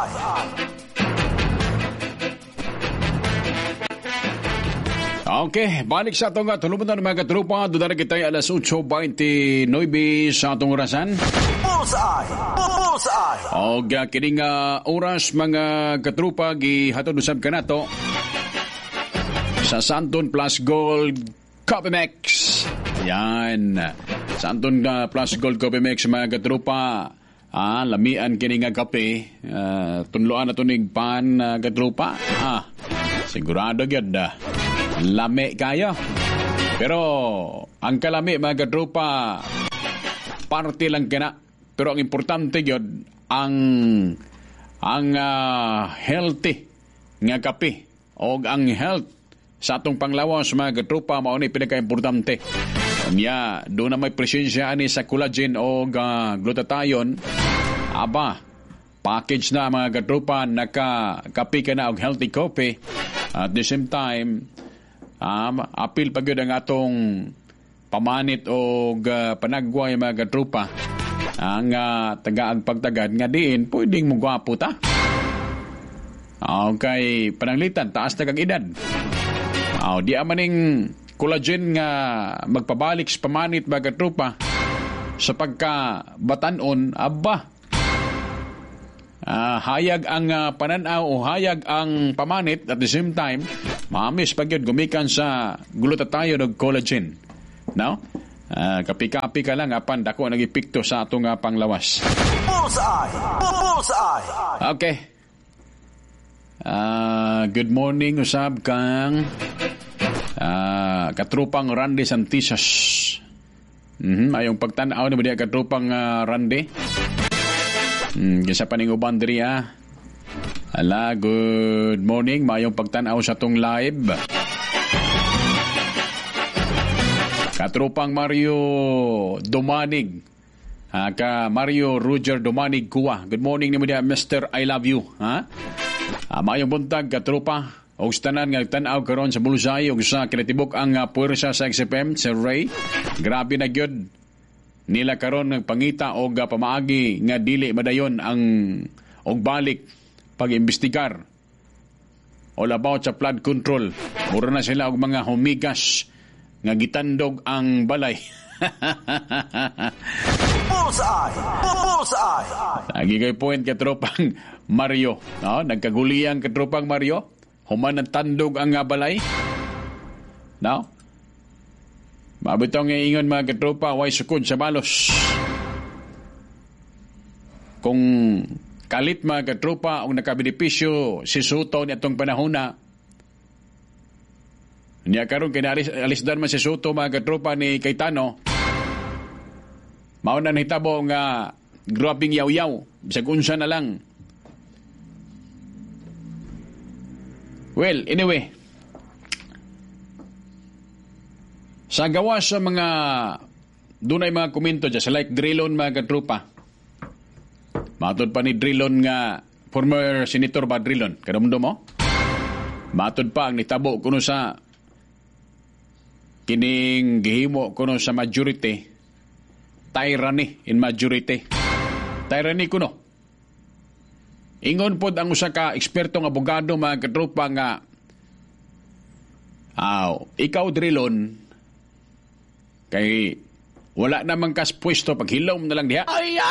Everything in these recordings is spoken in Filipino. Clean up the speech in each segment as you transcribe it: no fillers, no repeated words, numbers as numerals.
Okay, balik sa atong tulungan ng mga katrupa. Doon na kita alas 8:29 sa atong orasan. O kining oras mga katrupa gihatod usab kanato sa Santon Plus Gold Coffee Mix. Yan. Santon Plus Gold Coffee Mix mga katrupa. Lamian kini nga kape. Tunloan na tunig pan katrupa. Sigurado gyud lami kayo. Pero ang kalami mga katrupa parte lang kina. Pero ang importante yun ang healthy nga kape o ang health sa atong panglawas mga katrupa mao ni pinaka-importante. Nya doon na may presensya ani sa collagen o glutathione. Package na mga katrupa, naka-kape ka na og healthy coffee. At the same time apil pa gyud ang atong pamanit o panagway mga katrupa ang tagaag pagtagad nga diin pwedeng mo gwapo ta. Okay, pananglitan taas na kang edad. Di amaning collagen nga magpabalik sa pamanit mga katrupa sa pagka-batanon. Hayag ang pananaw o hayag ang pamanit at the same time mamis pag yun gumikan sa glutathione o collagen. No? Kapi-kapi ka lang apan dako nagipikto sa atong panglawas. Okay. Good morning usab kang katrupang Randy Santisas. Ayong pagtan-aw ni mga katrupang Randy. Kisa paning uban diri good morning, mayong pagtan-aw sa tong live. Katrupang Mario Domanig. Mario Roger Domanig Kuwa. Good morning ni mga Mr. I love you. Mayong buntag katrupa. O tanan nga tan-aw karon sa Bulusay og sa kinatibok ang puwersa sa XFM sa Ray. Grabe na gyud nila karon nagpangita og pamaagi nga dili madayon ang og balik pag-imbestigar all about sa flood control. Mura na sila og mga humigas nga gitandog ang balay. Lagi kay point katropang Mario. Nagkaguliyang katropang Mario. Human ang tandog ang balay. No? Mabitong ingon mga katropa, way sukod sa balos. Kung kalit mga katropa, ang nakabenepisyo si Soto ni atong panahona, niya karon kinalisdan man si Soto mga katropa ni Cayetano, mauna nahitabo nga grabing yaw-yaw, bisag unsa na lang. Well, anyway, sa gawa sa mga dunay mga komento dyan, sa like Drilon mga katropa. Matod pa ni Drilon nga, former Senator ba Drilon? Kadamdo mo? Matod pa ang nitabo kuno sa kining gihimo kuno sa majority. Tyranny in majority. Tyranny kuno. Ingon pod ang usa ka ekspertong abogado mga katropa nga ikaw Drilon kay wala namang kas pwesto pag hilom na lang diha.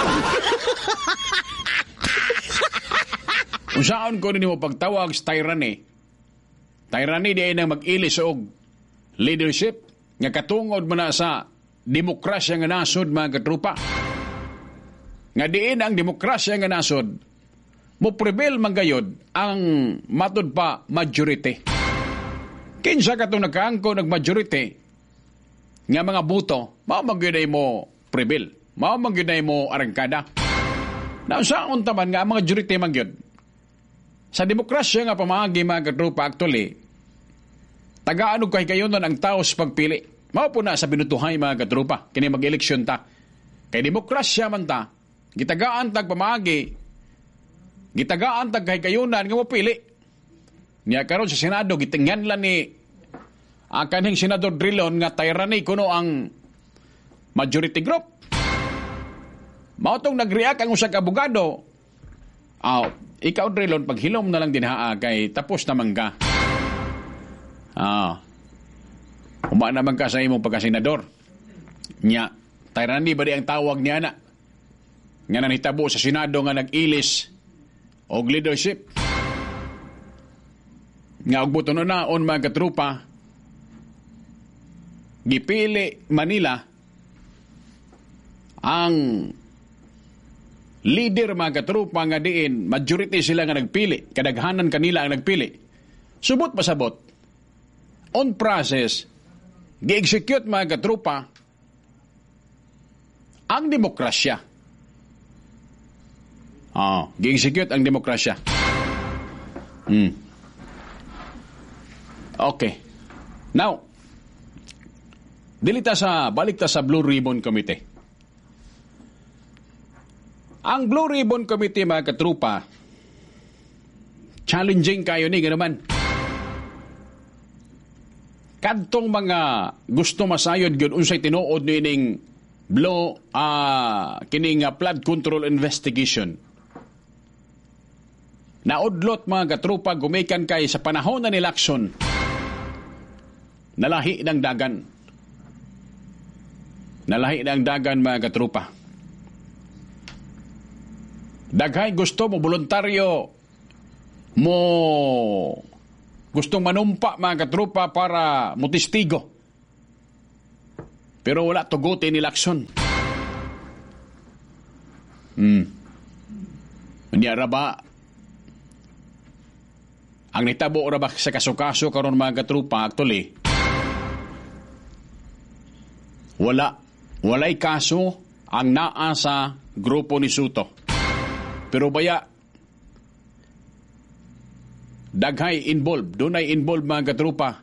Kung saan ko nimo pagtawag sa tyranny. Tyranny di ay nang mag-ilis og leadership nga katungod man na sa demokrasya nga nasod mga katropa. Nga diin ang demokrasya nga nasod mo prevail manggayod ang matod pa majority. Kinsa katong nagkaangko nag-majority nga mga buto, mao magyuday mo prevail. Mao magyuday mo arangkada. Na saon taman nga mga majority magyud. Sa demokrasya nga pamaagi mga katropa actually, tagaan og kahikayonon ang tao sa pagpili. Mao po na sa binutuhay mga katropa, kini mag-eleksyon ta. Kay demokrasya man ta, gitagaan tag pamaagi, gitagaan tag kahikayonan nga mapili. Niya karon sa Senado gitingyan lang ni kaning Senador Drilon nga tyranny kuno ang majority group. Mao tong nag-react ang usa ka abogado. ikaw Drilon, pag hilom na lang din kay tapos naman ka. Uma naman ka sa imong pagkasenador. Nya, tyranny ba di ang tawag niya na? Nga nanitabo sa Senado nga nag-ilis og leadership. Nga og buto naon mga katrupa, gipili Manila ang leader mga katrupa nga diin, majority sila nga nagpili, kadaghanan kanila ang nagpili. Subot pasabot, on process, gi-execute mga katrupa ang demokrasya. Gi-execute ang demokrasya. Okay. Now, balik ta sa Blue Ribbon Committee. Ang Blue Ribbon Committee, mga katrupa, challenging kayo ni ganaman. Kadtong mga gusto masayod gyud unsay tinuod nining kining flood control investigation. Naudlot mga katrupa, gumikan kay sa panahon na election, nalahi ng dagan. Nalahi ng dagan mga katrupa. Daghay gusto mo voluntaryo mo gustong manumpa mga katrupa para mutistigo. Pero wala tugutin ni election. Hindi ba ang nitabo ora ba sa kaso-kaso karon mga katrupa, actually walay kaso ang naa sa grupo ni Soto. Pero baya daghay involved, dunay involved mga katrupa.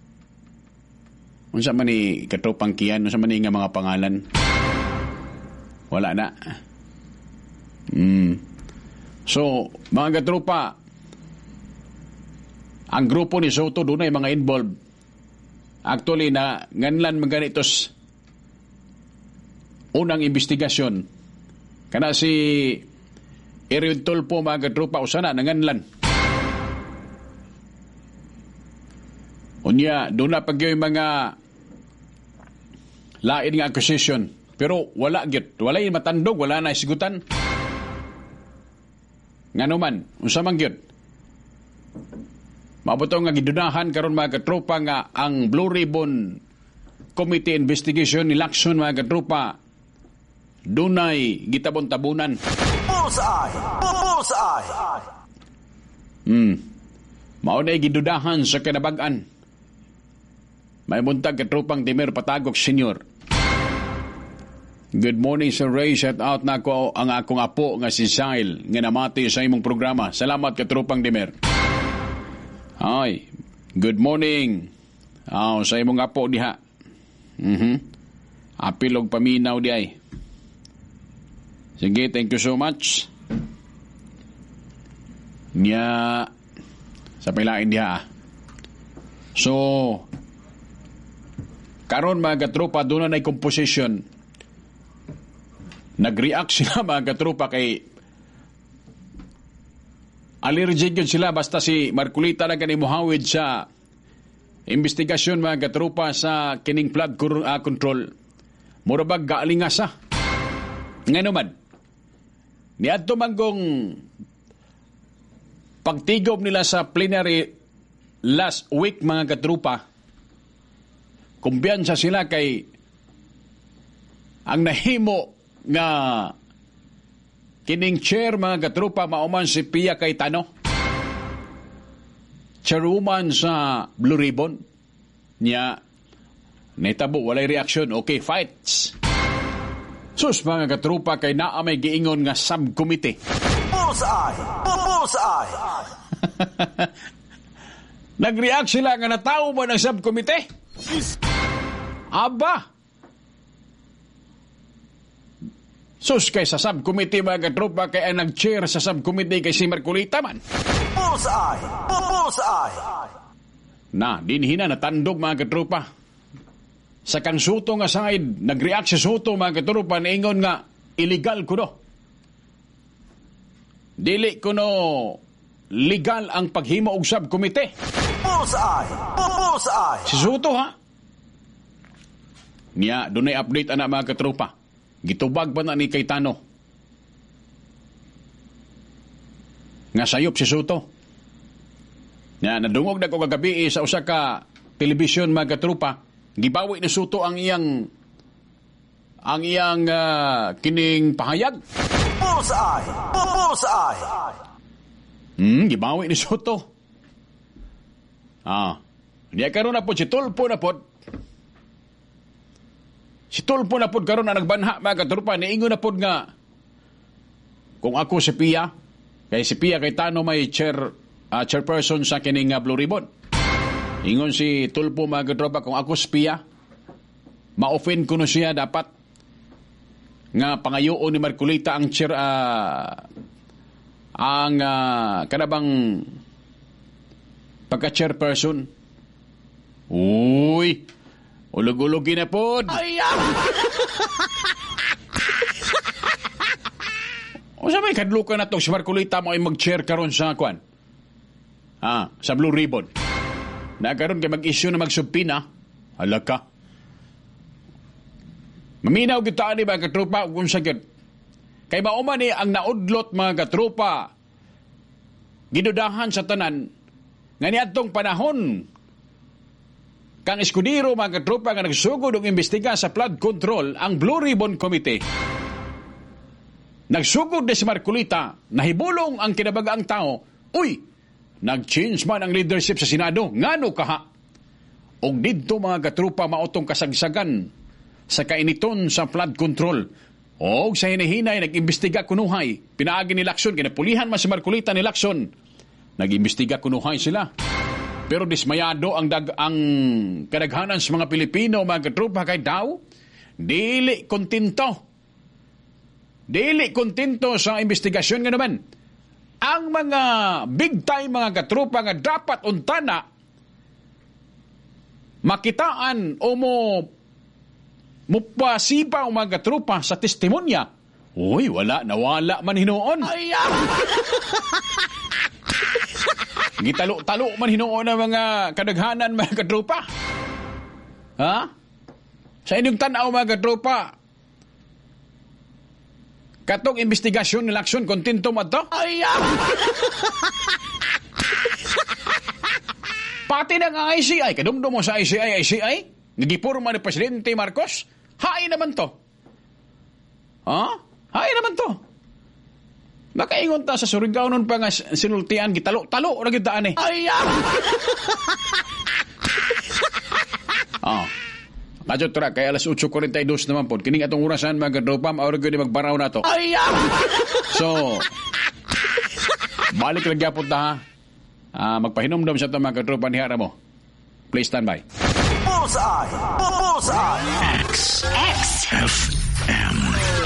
Unsa man ni katrupang Kian, unsa man ni nga mga pangalan? Wala na. So, mga katrupa, ang grupo ni Soto dunay mga involved. Actually na nganlan man ganitos unang investigasyon. Kana si Eriud Tulfo mga katrupa usana nanganlan. Unya, doon na pagyoy mga lain nga accusation. Pero wala gyud, wala yung matandog, wala na isigutan. Nga naman, unsa man gyud. Mabuto nga gidunahan karon mga katropa nga ang Blue Ribbon Committee Investigation Election mga katropa dunay gitabon-tabunan. Bullseye! Bullseye! Maunay gidudahan sa kinabagan. May buntag katropang Dimer Patagok Senior. Good morning Sir Ray, shout out na ako ang akong apo nga si Sail nga namati sa imong programa. Salamat katropang Dimer. Ay, good morning. Sa imong apo diha. Apilog paminaw di ay. Sige, thank you so much. Nya sa pilain diha. So, karon mga katropa, doon na composition. Nag-react sila mga katropa kay allergic yun sila basta si Marculita na kani muhawid sa investigasyon mga katropa sa kining flood control. Murabag gaalingasa. Nga naman, niadto manggong pagtigob nila sa plenary last week mga katropa, kumbiyansa sila kay ang nahimo nga kining chair mga katropa mauman si Pia Cayetano, chairwoman sa Blue Ribbon. Nya naitabo walay reaction, okay, fights. Sus mga katropa, kay naa may giingon nga subcommittee. Bullseye! Bullseye! Nag-react sila nga natao ba ng subcommittee? Aba! Sus, kay sa subcommittee mga katropa, kay ang nag-chair sa subcommittee kay si Marculita man. Bullseye! Bullseye! Na, dinhina natandog mga katropa. Sa kang Soto nga side, nag-react si Soto mga katropa, naingon nga illegal ko do. Dili kuno legal ang paghimo og subkomite. Si Soto ha. Niya, dunay update ana mga katropa. Gitubag ba na ni Cayetano? Nga sayop si Soto. Niya, nadungog na ko kagabi sa usa ka telebisyon mga katropa. Gibawi ni Soto ang iyang kining pahayag. Bullseye. Gibawi ni Soto. Diya karon na po si Tulfo na po. Si Tulfo na po karon na nagbanha mga katropa. Niingon na po nga kung ako si Pia, kay si Pia Cayetano may chairperson sa kining Blue Ribbon. Ingon si Tulfo mga katropa, kung ako si Pia, ma-offend ko na siya dapat nga pangayoon ni Marcolita ang kanabang pagka-chairperson. Uy, ulog-ulogi na po. O sa may kadlukan na to, si Marcolita mo ay mag-chair karon sa kwan. Sa Blue Ribbon. Nagkaroon kay mag-issue na magsubpina. Alaka. Maminaw kita ni mga katropa kung sakit. Kay mauman ni ang naudlot mga katropa. Gidudahan sa tanan. Nga niadtong panahon. Kang Escudero mga katropa nga nagsugod og imbestiga sa flood control ang Blue Ribbon Committee. Nagsugod na si Marcolita, nahibulong ang kinabagaang tao. Uy, nag-change man ang leadership sa Senado. Ngano kaha? Og didto mga katropa maotong kasagsagan sa kainiton sa flood control. O sa hinahinay, nag-imbestiga kunuhay. Pinaagi ni Lacson, kinapulihan man si Marcolita ni Lacson. Nag-imbestiga kunuhay sila. Pero dismayado ang kadaghanan sa mga Pilipino, mga katropa, kay daw, dili kontento. Dili kontento sa investigasyon nga naman. Ang mga big time mga katropa nga dapat untana makitaan o mupasipa ang mga katropa sa testimonya. Uy, nawala man hinoon. Gitalo-talo man hinoon ang mga kadaghanan mga katropa. Sa inyong tanaw mga katropa, katong investigasyon ni Lacson, kontento mo ito? Pati na nga ICI, kadumdo mo sa ICI, nagipurma ni Presidente Marcos, hain naman to. Hain naman to. Nakaingon ta sa Surigao nun pa nga sinultian, gitalo-talo na gitaan eh. Kadyo tra, kaya alas 8:42 naman po. Kining atong orasan, mga katropa, maura ko na magbaraw na to. So, balik lang yapot na ha. Magpahinomdom sa ito mga katropa ni Hara mo. Please stand by. Bullseye. XFM.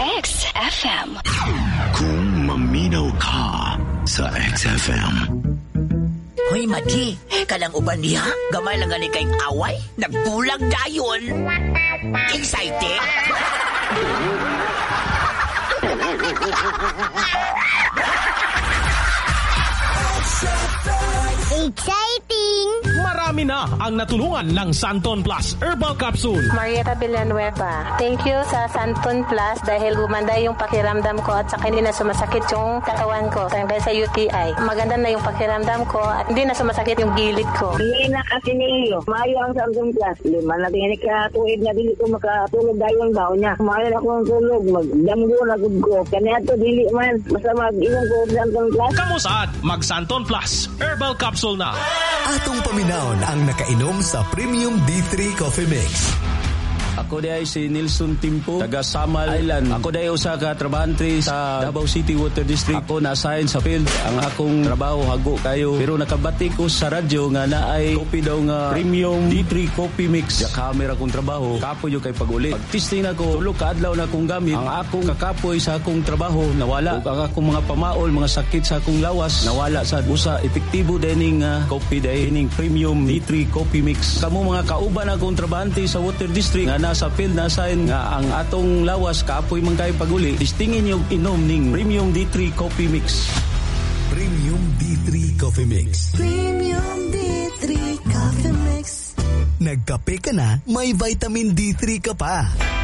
Kung maminaw ka sa XFM. Hoy, Madi, kalang uban niya, gamay lang galing kayong away, nagbulag dayon. Excited? Exciting! Marami na ang natulungan ng Santon Plus Herbal Capsule. Marieta Villanueva. Thank you sa Santon Plus dahil gumanda yung pakiramdam ko at saka hindi na sumasakit yung katawan ko dahil sa UTI. Maganda na yung pakiramdam ko at hindi na sumasakit yung gilid ko. Hindi na kasi niyo. Mayo ang Santon Plus. Lima na tingin ka tuwid na dili ko makatulog dayon daw niya. Mayo na akong tulog. Magdamgo na gud ko. Kanya to dili man. Basta mag-inom ko Santon Plus. Kamusad, mag Santon Plus Herbal Capsule na. Atong paminawon ang nakainom sa Premium D3 Coffee Mix. Ako day si Nilson Timpo, taga Samal Island. Ako day usa ka trabahante sa Davao City Water District. Ako na-assign sa field. Ang akong trabaho hago kayo. Pero nakabati ko sa radyo nga naay kopi daw nga Premium D3 Coffee Mix. Ya camera kong trabaho, kapoy yung kay pag-ulit. Pag-testing ako, tulog kaadlaw na akong gamit. Ang akong kakapoy sa akong trabaho, nawala. Ug ang akong mga pamaol, mga sakit sa akong lawas, nawala sa usa. Epektibo dining coffee dining Premium D3 Coffee Mix. Kamu mga kauban akong trabahante sa Water District nga sa field na sign nga ang atong lawas kaapoy man kay paguli. Distingin yung inom ning Premium D3 Coffee Mix. Premium D3 Coffee Mix. Premium D3 Coffee Mix. Nagkape ka na, may vitamin D3 ka pa.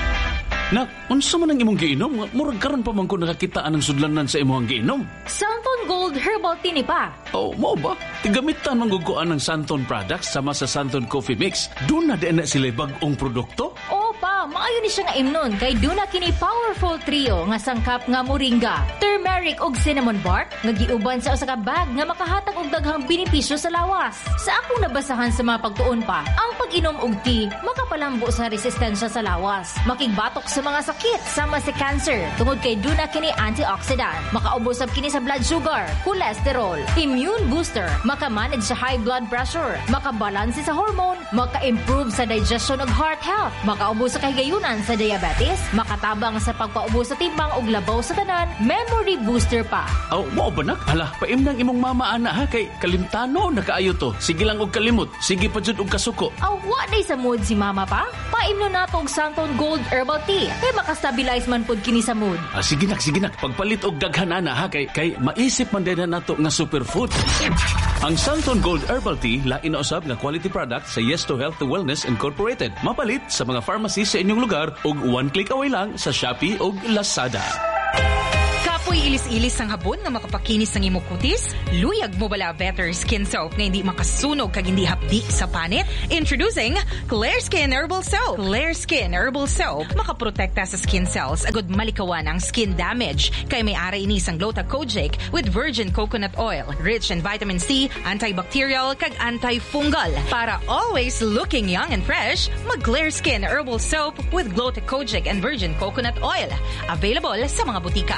Nak, unsa man ang imong giinom? Murag karon pa man ko nakakitaan ng sudlanan sa imong giinom. Santon Gold Herbal Tea ni pa. Oh, mo ba? Tigamitan mangguguan ng Santon products sama sa Santon Coffee Mix. Doon na din na sila bag-ong produkto. Oo pa, maayo ni siya nga imnon kay duna kini powerful trio nga sangkap nga moringa, turmeric ug cinnamon bark nga giuban sa usa ka bag nga makahatag og daghang benepisyo sa lawas. Sa akong nabasahan sa mga pagtuon pa, ang pag-inom og tea makapalambo sa resistensya sa lawas, makigbatok sa mga sakit sama sa cancer tungod kay duna kini antioxidant, makaubos kini sa blood sugar, cholesterol, immune booster, makamanage sa high blood pressure, makabalanse sa hormone, maka-improve sa digestion ug heart health, makaubos sa kahigayunan sa diabetes, makatabang sa pagpaubos sa timbang ug labaw sa tanan, memory booster pa. Oh, mo ba nak? Hala, paim nang imong mama ana ha kay kalimtano nakaayo to. Sige lang og kalimot, sige pa jud og kasuko. Aw, wa day sa mood si mama pa? Paimno nato og Santon Gold Herbal Tea kay makastabilize man pud kini sa mood. Sige nak. Pagpalit og daghan ana ha kay maisip man din nato nga superfood. Ang Santon Gold Herbal Tea lain na usab nga quality product sa Yes to Health to Wellness Incorporated. Mapalit sa mga pharmacy sa inyong lugar og one click away lang sa Shopee og Lazada. Kapoy ilis-ilis ang habon nga makapakinis ng imong kutis? Luyag mo bala Better Skin Soap nga hindi makasunog kag hindi hapdi sa panit? Introducing Clear Skin Herbal Soap. Clear Skin Herbal Soap makaprotekta sa skin cells agud malikawan ang skin damage kay may ara ini sang Gluta-Kojic with virgin coconut oil, rich in vitamin C, antibacterial kag antifungal. Para always looking young and fresh, mag Clear Skin Herbal Soap with Gluta-Kojic and virgin coconut oil. Available sa mga butika.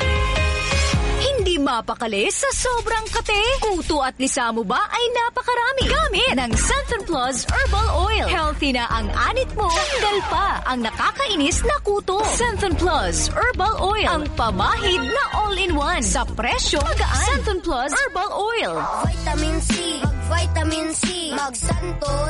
Hindi mapakali sa sobrang kate. Kuto at lisa mo ba ay napakarami. Gamit ng Santon Plus Herbal Oil. Healthy na ang anit mo. Tanggal pa ang nakakainis na kuto. Santon Plus Herbal Oil. Ang pamahid na all-in-one. Sa presyo magaan. Santon Plus Herbal Oil. Vitamin C. Mag-vitamin C. Mag-Santon.